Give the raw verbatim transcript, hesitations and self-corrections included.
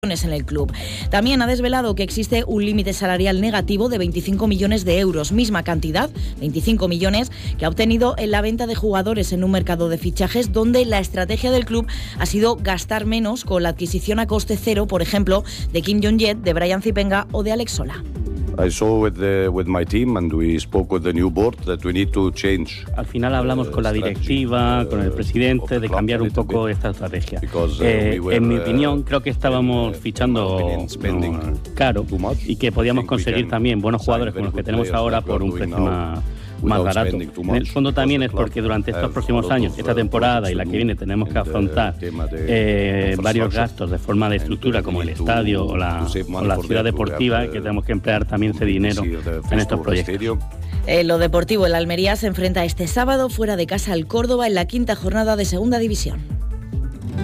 en el club. También ha desvelado que existe un límite salarial negativo de veinticinco millones de euros, misma cantidad, veinticinco millones, que ha obtenido en la venta de jugadores en un mercado de fichajes donde la estrategia del club ha sido gastar menos con la adquisición a coste cero, por ejemplo, de Kim Jong-jet, de Brian Zipenga o de Alex Sola. I saw with the, with my team and we spoke with the new board that we need to change. Al final hablamos con la directiva, con el presidente, de cambiar un poco esta estrategia. Eh, en mi opinión, creo que estábamos fichando no, caro y que podíamos conseguir también buenos jugadores como los que tenemos ahora por un precio más, más barato. En el fondo también es porque durante estos próximos años, esta temporada y la que viene, tenemos que afrontar eh, varios gastos de forma de estructura como el estadio o la, o la ciudad deportiva, que tenemos que emplear también ese dinero en estos proyectos. En lo deportivo, el Almería se enfrenta este sábado fuera de casa al Córdoba en la quinta jornada de Segunda División.